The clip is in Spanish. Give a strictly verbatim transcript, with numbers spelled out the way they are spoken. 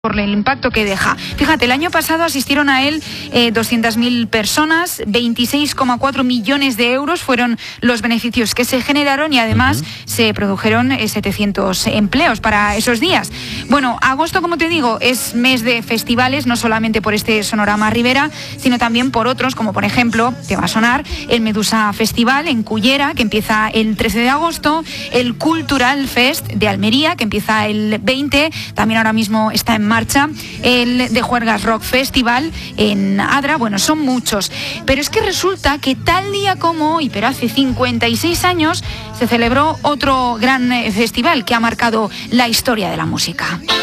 por el impacto que deja. Fíjate, el año pasado asistieron a él eh, doscientas mil personas, veintiséis coma cuatro millones de euros fueron los beneficios que se generaron y además uh-huh. se produjeron eh, setecientos empleos para esos días. Bueno, agosto, como te digo, es mes de festivales, no solamente por este Sonorama Ribera, sino también por otros, como por ejemplo, te va a sonar, el Medusa Festival en Cullera, que empieza el trece de agosto, el Cultural Fest de Almería, que empieza el veinte, también ahora mismo está en marcha, el de Juergas Rock Festival en Adra. Bueno, son muchos, pero es que resulta que tal día como hoy, pero hace cincuenta y seis años, se celebró otro gran festival que ha marcado la historia de la música.